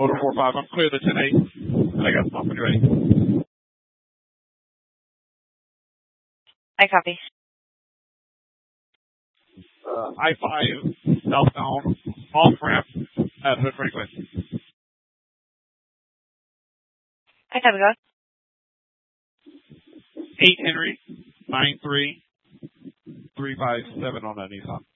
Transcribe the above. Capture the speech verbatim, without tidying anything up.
Motor four five, I'm clear the ten eight. And I got stop when you're ready. I copy. Uh, I five, southbound, off ramp at Hood Franklin. I copy, go. eight Henry, nine three, three five seven on that Nissan.